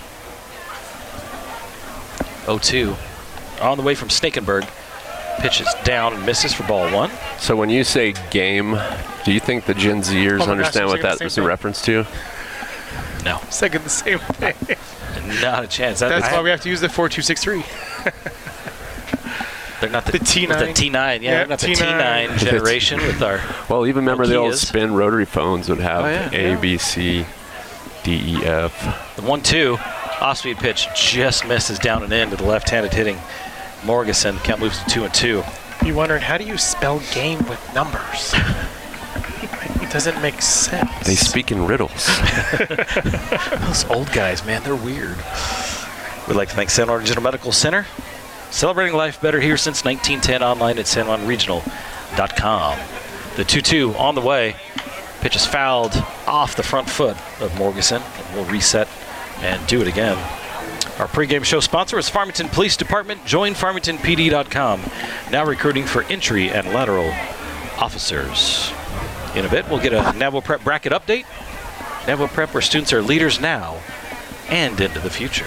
oh two. On the way from Snakenberg. Pitches down and misses for ball one. So when you say game, do you think the Gen Zers Oh my gosh, understand I'm what saying the that same was a thing. reference to? No. Second the same thing. Not a chance. That, That's I- why we have to use the four two six three. They're not the, The T nine. The T nine, yeah, Yeah, they're not the T T nine. nine generation with our. Well, even remember the old Nokias. spin rotary phones would have Oh, yeah. A, Yeah. B, C, D, E, F. The one two off-speed pitch just misses down and in to the left-handed hitting Morgeson. Count moves to two and two. You wondering, how do you spell game with numbers? It doesn't make sense. They speak in riddles. Those old guys, man, they're weird. We'd like to thank San Juan Regional Medical Center. Celebrating life better here since nineteen ten, online at san juan regional dot com. The two two on the way. Pitch is fouled off the front foot of Morgeson. And we'll reset and do it again. Our pregame show sponsor is Farmington Police Department. Join farmington p d dot com. Now recruiting for entry and lateral officers. In a bit, we'll get a Navajo Prep bracket update. Navajo Prep, where students are leaders now and into the future.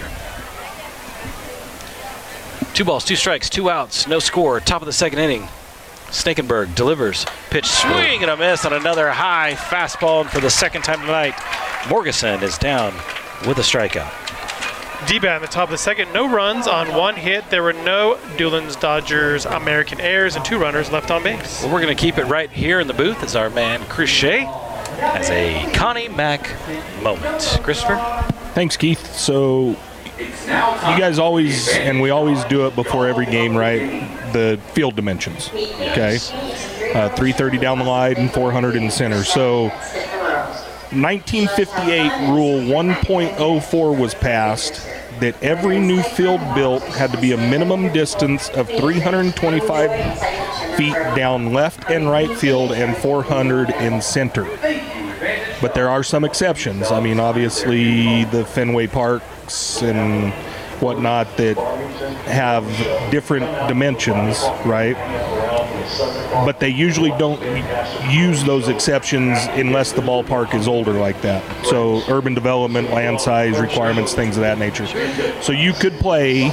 Two balls, two strikes, two outs, no score. Top of the second inning. Snakenberg delivers. Pitch swing and a miss on another high fastball. And for the second time tonight, Morgeson is down with a strikeout. D-bat in the top of the second. No runs on one hit. There were no Doolin's Dodgers American Airs and two runners left on base. Well, we're going to keep it right here in the booth as our man Chris Shea has a Connie Mack moment. Christopher? Thanks, Keith. So you guys always, and we always do it before every game, right? The field dimensions, okay? Uh, three thirty down the line and four hundred in center. So nineteen fifty-eight Rule one point oh four was passed that every new field built had to be a minimum distance of three hundred twenty-five feet down left and right field and four hundred in center. But there are some exceptions. I mean, obviously the Fenway Parks and whatnot that have different dimensions, right? But they usually don't use those exceptions unless the ballpark is older like that. So urban development, land size requirements, things of that nature. So you could play,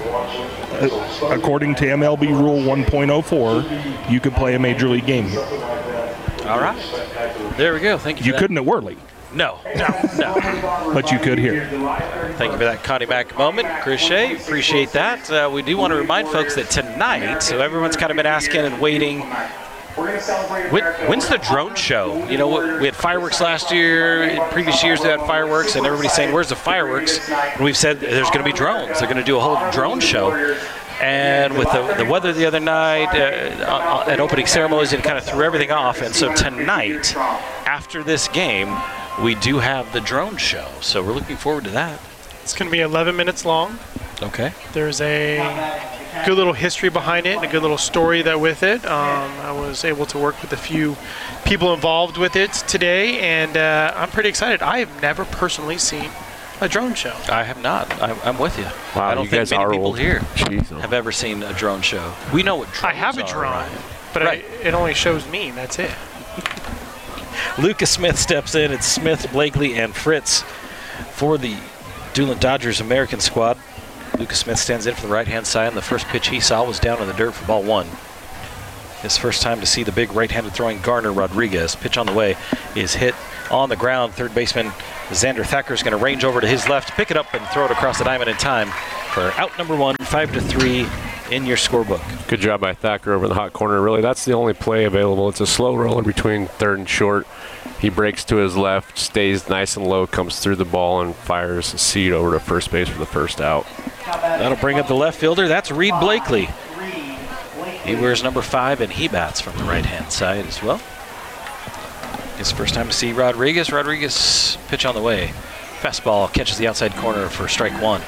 uh, according to M L B Rule one point oh four, you could play a major league game here. All right. There we go. Thank you for You that. couldn't at Worley, No, no, no. but you could here. Thank you for that Connie Mack moment, Chris Shea. Appreciate that. Uh, we do want to remind folks that tonight, so everyone's kind of been asking and waiting, when, when's the drone show? You know, we had fireworks last year. In previous years, we had fireworks, and everybody's saying, where's the fireworks? And we've said there's going to be drones. They're going to do a whole drone show. And with the, the weather the other night, uh, at opening ceremonies, it kind of threw everything off. And so tonight, after this game, we do have the drone show. So we're looking forward to that. It's going to be eleven minutes long. Okay. There's a good little history behind it and a good little story that with it. Um, I was able to work with a few people involved with it today, and uh, I'm pretty excited. I have never personally seen a drone show. I have not. I, I'm with you. Wow, I don't you think guys many are people old. here Jeez. have ever seen a drone show. We know what drones I have a are, drone, right? but Right. I, it only shows me, and that's it. Lucas Smith steps in. It's Smith, Blakely, and Fritz for the Doolin Dodgers American squad. Lucas Smith stands in for the right-hand side, and the first pitch he saw was down in the dirt for ball one. His first time to see the big right-handed throwing Garner Rodriguez. Pitch on the way is hit on the ground. Third baseman Xander Thacker is going to range over to his left, pick it up, and throw it across the diamond in time for out number one, five to three in your scorebook. Good job by Thacker over in the hot corner. Really, that's the only play available. It's a slow roller between third and short. He breaks to his left, stays nice and low, comes through the ball, and fires a seed over to first base for the first out. That'll bring up the left fielder. That's Reed Blakely. He wears number five, and he bats from the right-hand side as well. His first time to see Rodriguez. Rodriguez pitch on the way. Fastball catches the outside corner for strike one.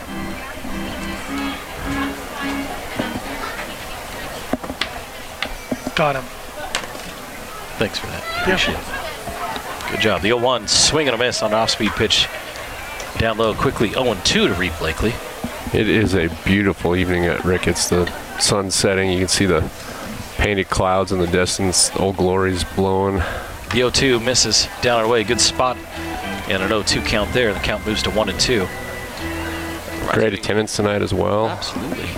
Got him. Thanks for that. Appreciate it. Good job. The oh one swing and a miss on an off-speed pitch. Down low quickly. oh and two to Reed Blakely. It is a beautiful evening at Ricketts. The sun setting. You can see the painted clouds in the distance. Old Glory's blowing. The oh two misses down and away. Good spot. And an oh two count there. The count moves to one and two. Great attendance tonight as well. Absolutely.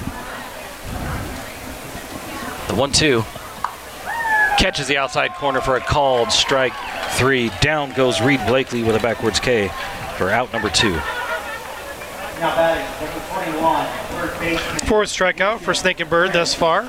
The one two. Catches the outside corner for a called strike three. Down goes Reed Blakely with a backwards K for out number two. Now batting, number twenty-one, third baseman. Fourth strikeout for Snake and Bird thus far.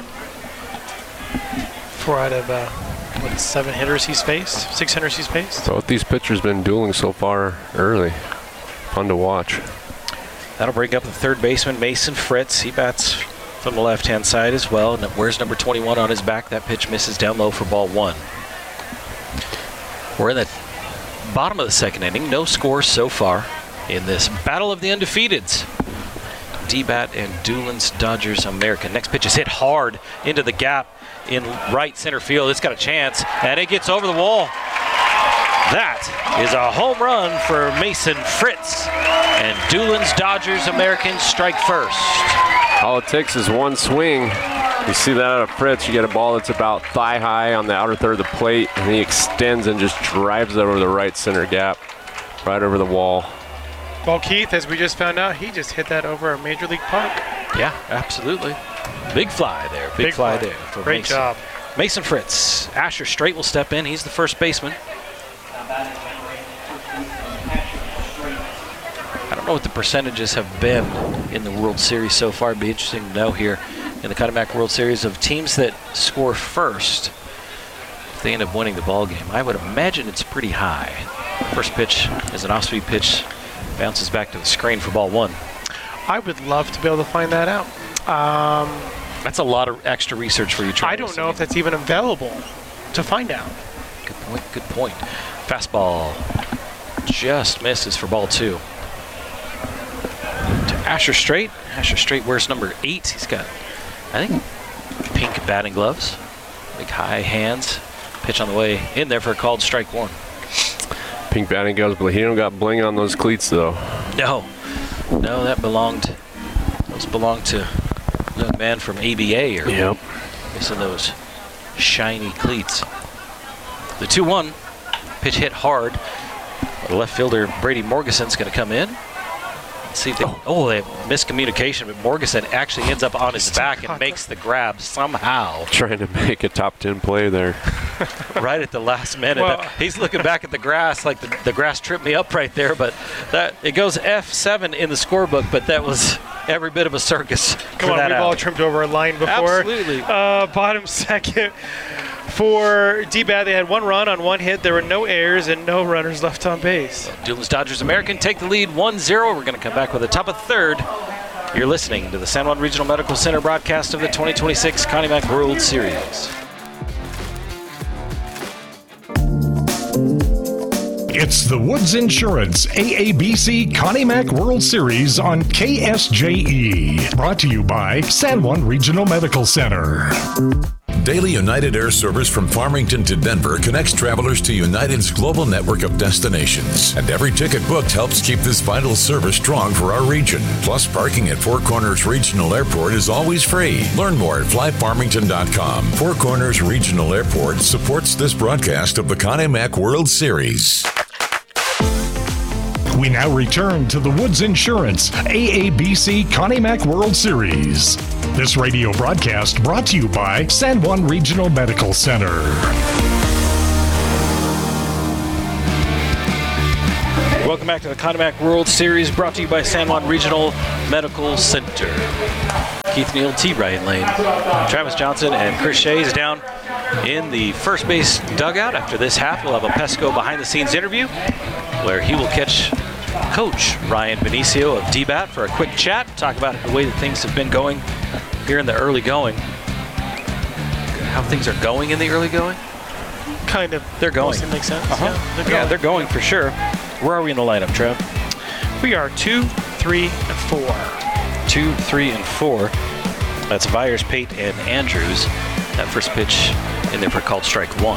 Four out of uh, what, seven hitters he's faced, six hitters he's faced. Both these pitchers been dueling so far early. Fun to watch. That'll bring up the third baseman, Mason Fritz. He bats from the left-hand side as well. And where's number twenty-one on his back? That pitch misses down low for ball one. We're in the bottom of the second inning. No score so far in this battle of the undefeateds. D-Bat and Doolin's Dodgers American. Next pitch is hit hard into the gap in right center field. It's got a chance, and it gets over the wall. That is a home run for Mason Fritz. And Doolin's Dodgers American strike first. All it takes is one swing. You see that out of Fritz. You get a ball that's about thigh high on the outer third of the plate, and he extends and just drives it over the right center gap, right over the wall. Well, Keith, as we just found out, he just hit that over a Major League Park. Yeah, absolutely. Big fly there. Big, Big fly, fly there. For Great Mason. job. Mason Fritz. Asher Straight will step in. He's the first baseman. I don't know what the percentages have been in the World Series so far. It'd be interesting to know here in the Connie Mack World Series of teams that score first if they end up winning the ball game. I would imagine it's pretty high. First pitch is an off-speed pitch. Bounces back to the screen for ball one. I would love to be able to find that out. Um, that's a lot of extra research for you. I don't know if that's even available to find out. Good point, good point. Fastball just misses for ball two. To Asher Straight. Asher Straight wears number eight. He's got, I think, pink batting gloves. Big high hands. Pitch on the way in there for a called strike one. Pink batting gloves, but he don't got bling on those cleats though. No, no, that belonged. Those belonged to a young man from A B A. Or yep. Missing those shiny cleats. The two one pitch hit hard. The left fielder Brady Morgeson's going to come in. Let's see if they. Oh, oh they have miscommunication, but Morgeson actually ends up on his back and makes the grab somehow. Trying to make a top ten play there. Right at the last minute. Well, he's looking back at the grass like the, the grass tripped me up right there, but that it goes F seven in the scorebook, but that was every bit of a circus. Come on, that we've out. all tripped over a line before. Absolutely. Uh, bottom second for D-Bat. They had one run on one hit. There were no errors and no runners left on base. Doolin's Dodgers American take the lead one zero. We're going to come back with the top of third. You're listening to the San Juan Regional Medical Center broadcast of the twenty twenty-six Connie Mack World Series. It's the Woods Insurance A A B C Connie Mack World Series on K S J E. Brought to you by San Juan Regional Medical Center. Daily United Air Service from Farmington to Denver connects travelers to United's global network of destinations. And every ticket booked helps keep this vital service strong for our region. Plus, parking at Four Corners Regional Airport is always free. Learn more at fly farmington dot com. Four Corners Regional Airport supports this broadcast of the Connie Mack World Series. We now return to the Woods Insurance A A B C Connie Mack World Series. This radio broadcast brought to you by San Juan Regional Medical Center. Welcome back to the Connie Mack World Series, brought to you by San Juan Regional Medical Center. Keith Neal, T. Ryan Lane, Travis Johnson, and Chris Shea is down in the first base dugout. After this half, we'll have a Pesco behind-the-scenes interview where he will catch Coach Ryan Benicio of D BAT for a quick chat, talk about the way that things have been going here in the early going. How things are going in the early going? Kind of. They're going. Does it make sense? Uh-huh. Yeah, they're going. Yeah, they're going for sure. Where are we in the lineup, Trev? We are two, three, and four. Two, three, and four. That's Byers, Pate, and Andrews. That first pitch in there for called strike one.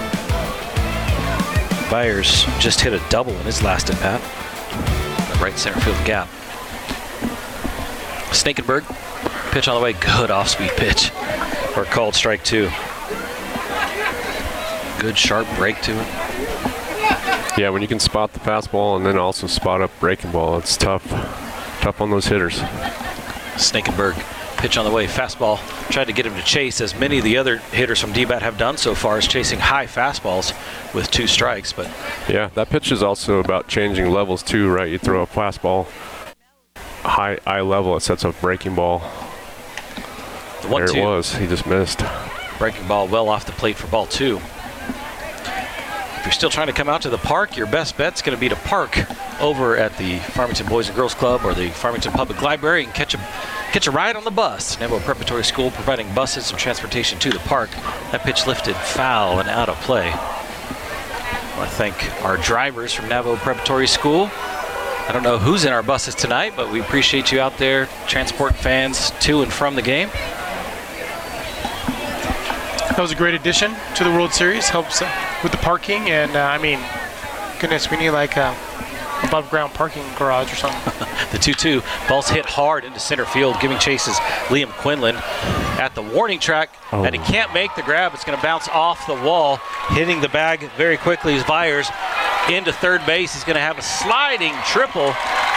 Byers just hit a double in his last at bat. Right center field gap. Snakenberg, pitch on the way, good off-speed pitch for called strike two. Good sharp break to it. Yeah, when you can spot the fastball and then also spot up breaking ball, it's tough. Tough on those hitters. Snakenberg, pitch on the way, fastball. Tried to get him to chase, as many of the other hitters from D BAT have done so far, is chasing high fastballs with two strikes. But yeah, that pitch is also about changing levels too, right? You throw a fastball high eye level, it sets up breaking ball. The one, there two. it was. He just missed. Breaking ball well off the plate for ball two. If you're still trying to come out to the park, your best bet's going to be to park over at the Farmington Boys and Girls Club or the Farmington Public Library and catch a catch a ride on the bus. Navajo Preparatory School providing buses and transportation to the park. That pitch lifted foul and out of play. I want to thank our drivers from Navajo Preparatory School. I don't know who's in our buses tonight, but we appreciate you out there transporting fans to and from the game. That was a great addition to the World Series. Helps uh, with the parking, and uh, I mean, goodness, we need like a above ground parking garage or something. The two two, ball's hit hard into center field, giving chases Liam Quinlan at the warning track, oh. and he can't make the grab. It's going to bounce off the wall, hitting the bag very quickly as Byers into third base. He's going to have a sliding triple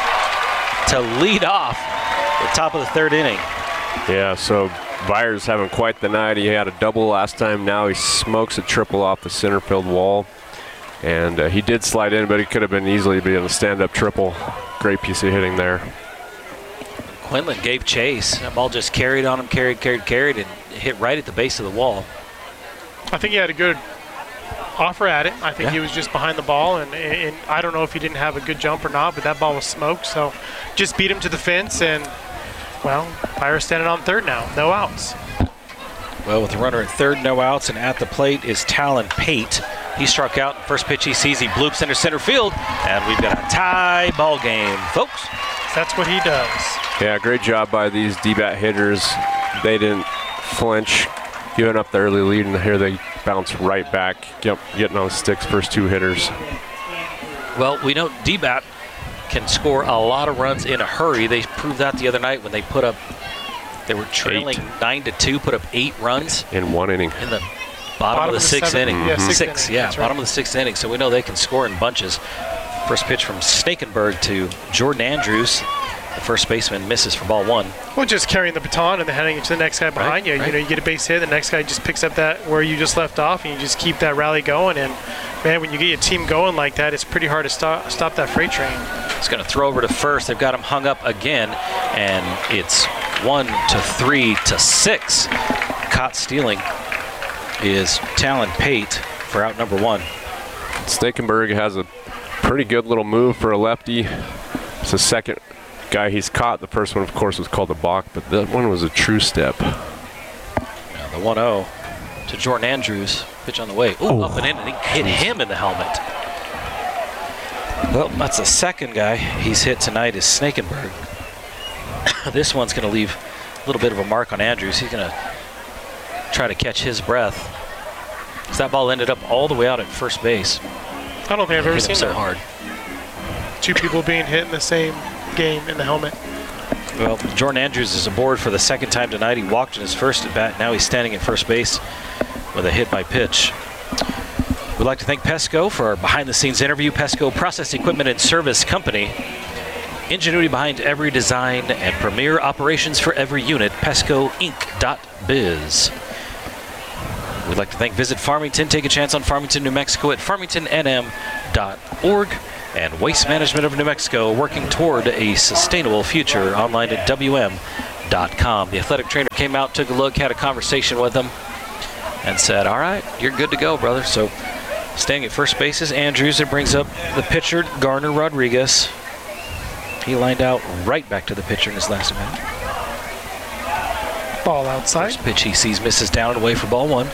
to lead off the top of the third inning. Yeah, so Byers having quite the night. He had a double last time. Now he smokes a triple off the center field wall. And uh, he did slide in, but he could have been easily been a stand-up triple. Great piece of hitting there. Quinlan gave chase. That ball just carried on him, carried, carried, carried, and hit right at the base of the wall. I think he had a good offer at it. I think yeah. he was just behind the ball, and, and I don't know if he didn't have a good jump or not, but that ball was smoked. So just beat him to the fence, and, well, Byers standing on third now. No outs. Well, with the runner at third, no outs, and at the plate is Talon Pate. He struck out. First pitch he sees, he bloops into center field, and we've got a tie ball game, folks. That's what he does. Yeah, great job by these D BAT hitters. They didn't flinch, giving up the early lead, and here they bounce right back, get, getting on the sticks, first two hitters. Well, we know D BAT can score a lot of runs in a hurry. They proved that the other night when they put up, they were trailing eight. nine to two, put up eight runs in one inning. In the bottom, bottom of the, of the sixth seven, inning. Yeah, mm-hmm. sixth Six, inning. yeah, That's bottom right. of the sixth inning. So we know they can score in bunches. First pitch from Snakenberg to Jordan Andrews. The first baseman misses for ball one. Well, just carrying the baton and then handing it to the next guy behind right, you. Right. You know, you get a base hit, the next guy just picks up that where you just left off, and you just keep that rally going. And, man, when you get your team going like that, it's pretty hard to stop, stop that freight train. It's going to throw over to first. They've got him hung up again, and it's one to three to six. Caught stealing is Talon Pate for out number one. Snakenberg has a pretty good little move for a lefty. It's the second guy he's caught. The first one, of course, was called a balk, but that one was a true step. Now the one oh to Jordan Andrews. Pitch on the way. Ooh, oh. Up and in, and he hit him in the helmet. Well, that's the second guy he's hit tonight is Snakenberg. This one's going to leave a little bit of a mark on Andrews. He's going to try to catch his breath. Because that ball ended up all the way out at first base. I don't think I've ever Hit him seen so that. hard. Two people being hit in the same game in the helmet. Well, Jordan Andrews is aboard for the second time tonight. He walked in his first at bat. Now he's standing at first base with a hit by pitch. We'd like to thank Pesco for our behind-the-scenes interview. Pesco Process Equipment and Service Company. Ingenuity behind every design and premier operations for every unit. Pesco Inc dot biz. We'd like to thank Visit Farmington. Take a chance on Farmington, New Mexico at farmington n m dot org. And Waste Management of New Mexico, working toward a sustainable future, online at w m dot com. The athletic trainer came out, took a look, had a conversation with him, and said, all right, you're good to go, brother. So staying at first base is Andrews. It brings up the pitcher, Garner Rodriguez. He lined out right back to the pitcher in his last at bat. Ball outside. First pitch he sees misses down and away for ball one.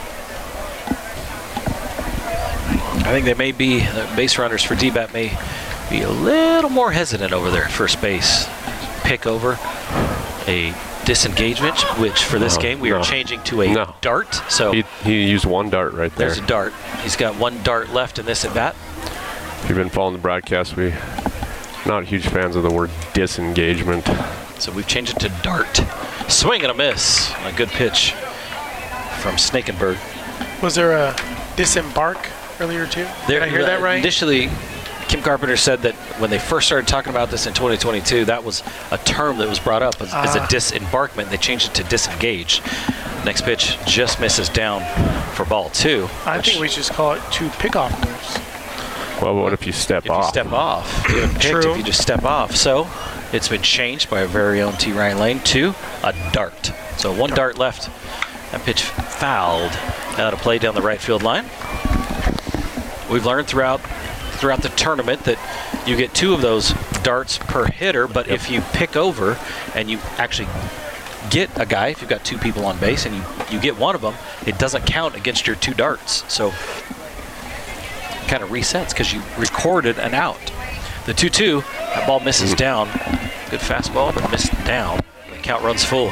I think they may be, the base runners for D-bat may be a little more hesitant over there at first base. Pick over a disengagement, which for this No, game we no. are changing to a No. dart. So He, he used one dart right there. there's a dart. He's got one dart left in this at bat. If you've been following the broadcast, we not huge fans of the word disengagement. So we've changed it to dart. Swing and a miss. A good pitch from Snakenberg. Was there a disembark earlier too? Did I hear that right? Initially, Kim Carpenter said that when they first started talking about this in twenty twenty-two, that was a term that was brought up as, as a Ah. disembarkment. They changed it to disengage. Next pitch just misses down for ball two. I which- think we should just call it two pickoff moves. Well, what if you step if off? you step off. You haven't picked True. if you just step off. So it's been changed by our very own T. Ryan Lane to a dart. So one dart left. That pitch fouled out of play down the right field line. We've learned throughout throughout the tournament that you get two of those darts per hitter, but if you pick over and you actually get a guy, if you've got two people on base and you, you get one of them, it doesn't count against your two darts. So it kind of resets because you recorded an out. The two two, that ball misses down. Good fastball, but missed down. The count runs full.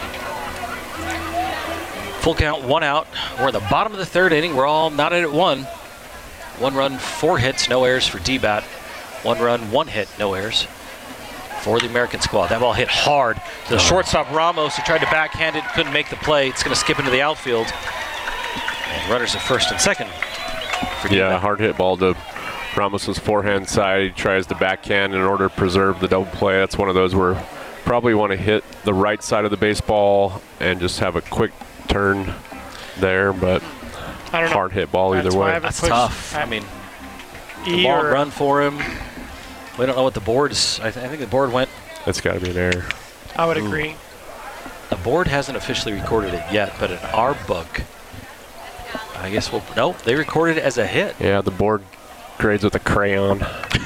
Full count, one out. We're in the bottom of the third inning. We're all knotted at one. One run, four hits, no errors for D-Bat. One run, one hit, no errors for the American squad. That ball hit hard. The shortstop Ramos, who tried to backhand it, couldn't make the play. It's going to skip into the outfield. And runners at first and second for Yeah, D-Bat. hard hit ball to Ramos's forehand side. He tries to backhand in order to preserve the double play. That's one of those where probably want to hit the right side of the baseball and just have a quick turn there, but I don't know. hard hit ball That's either why I way. haven't That's pushed- tough. I mean, the E long or run for him. We don't know what the board's. I, th- I think the board went. That's got to be an error. I would Ooh. agree. The board hasn't officially recorded it yet, but in our book, I guess we'll. No, they recorded it as a hit. Yeah, the board grades with a crayon.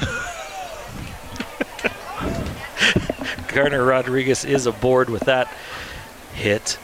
Garner Rodriguez is aboard with that hit.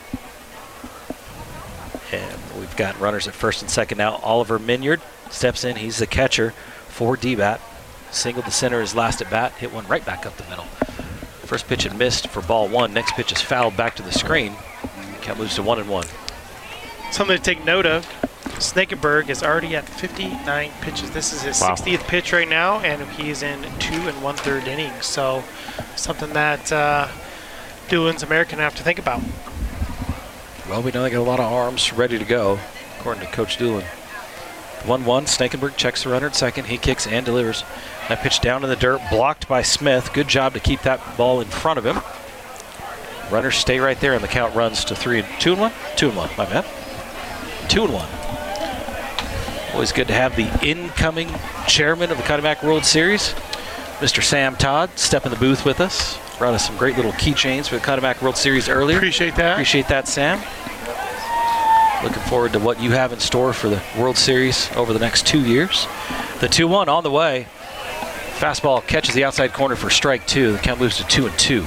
And we've got runners at first and second now. Oliver Minyard steps in. He's the catcher for D-Bat. Singled to center his last at bat. Hit one right back up the middle. First pitch had missed for ball one. Next pitch is fouled back to the screen. Count moves to one and one. Something to take note of. Snakenberg is already at fifty-nine pitches. This is his Wow. sixtieth pitch right now, and he's in two and one-third innings. So something that uh, Doolin's American have to think about. Well, we know they got a lot of arms ready to go, according to Coach Doolin. one one, Snakenberg checks the runner at second. He kicks and delivers. That pitch down in the dirt, blocked by Smith. Good job to keep that ball in front of him. Runners stay right there, and the count runs to three and two and one? Two and one, my bad. Two and one. Always good to have the incoming chairman of the Connie Mack World Series, Mister Sam Todd, step in the booth with us. Brought us some great little keychains for the Connie Mack World Series earlier. Appreciate that. Appreciate that, Sam. Looking forward to what you have in store for the World Series over the next two years. The two one on the way. Fastball catches the outside corner for strike two. The count moves to two and two.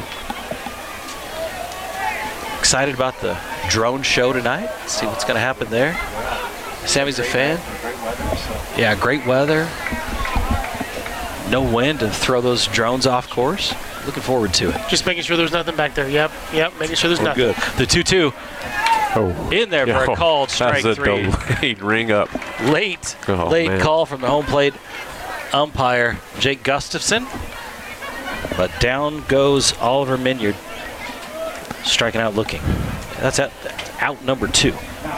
Excited about the drone show tonight. See what's going to happen there. Sammy's a fan. Yeah, great weather. No wind to throw those drones off course. Looking forward to it. Just making sure there's nothing back there. Yep, yep, making sure there's We're nothing. good. The two two. Oh. In there for Oh, a called strike that's a three. delayed ring up. Late, Oh, late man. call from the home plate umpire, Jake Gustafson. But down goes Oliver Minyard, striking out looking. That's out, out number two.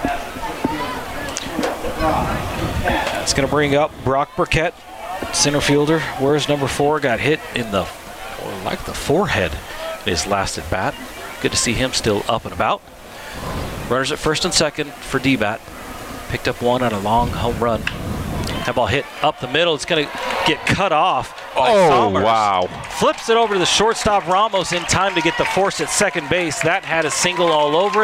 It's going to bring up Brock Burkett, center fielder. Where's number four? Got hit in the, or like the forehead in his last at bat. Good to see him still up and about. Runners at first and second for D-Bat. Picked up one on a long home run. That ball hit up the middle. It's going to get cut off by Oh, Somers. wow. Flips it over to the shortstop Ramos in time to get the force at second base. That had a single all over it.